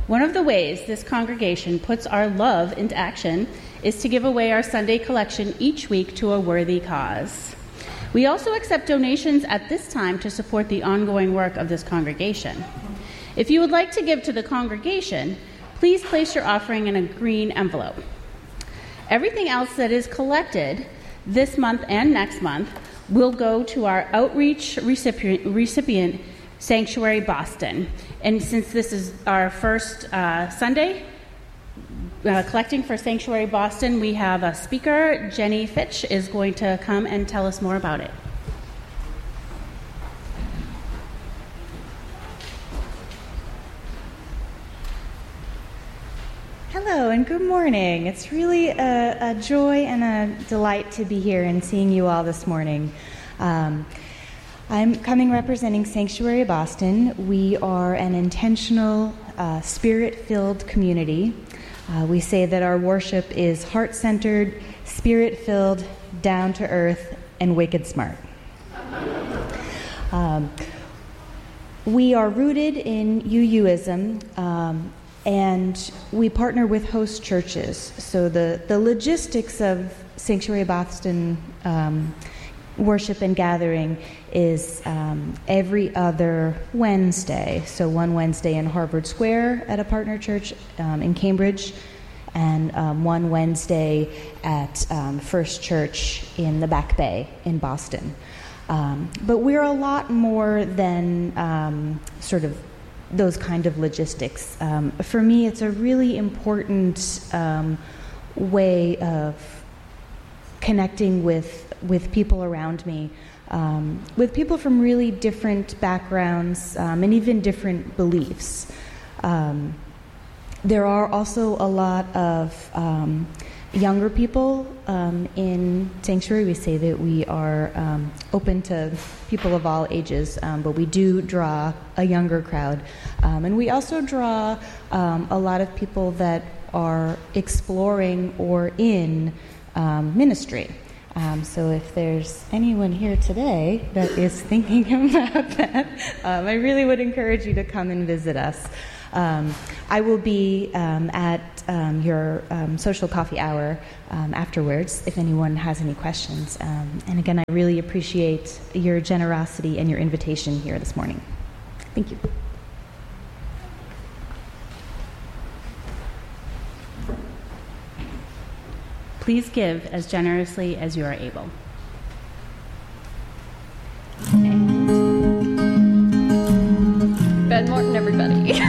One of the ways this congregation puts our love into action is to give away our Sunday collection each week to a worthy cause. We also accept donations at this time to support the ongoing work of this congregation. If you would like to give to the congregation, please place your offering in a green envelope. Everything else that is collected this month and next month will go to our outreach recipient, Sanctuary Boston. And since this is our first Sunday collecting for Sanctuary Boston, we have a speaker. Jenny Fitch is going to come and tell us more about it. Hello and good morning. It's really a joy and a delight to be here and seeing you all this morning. I'm coming representing Sanctuary Boston. We are an intentional, spirit-filled community. We say that our worship is heart-centered, spirit-filled, down-to-earth, and wicked smart. We are rooted in UUism, and we partner with host churches. So the logistics of Sanctuary Boston worship and gathering is every other Wednesday. So one Wednesday in Harvard Square at a partner church in Cambridge, and one Wednesday at First Church in the Back Bay in Boston. But we're a lot more than sort of those kind of logistics. For me, it's a really important way of connecting with people around me, with people from really different backgrounds and even different beliefs. There are also a lot of younger people in Sanctuary. We say that we are open to people of all ages, but we do draw a younger crowd. And we also draw a lot of people that are exploring or in ministry. So if there's anyone here today that is thinking about that, I really would encourage you to come and visit us. I will be at your social coffee hour afterwards if anyone has any questions. And again, I really appreciate your generosity and your invitation here this morning. Thank you. Please give as generously as you are able. Ben Morton, everybody.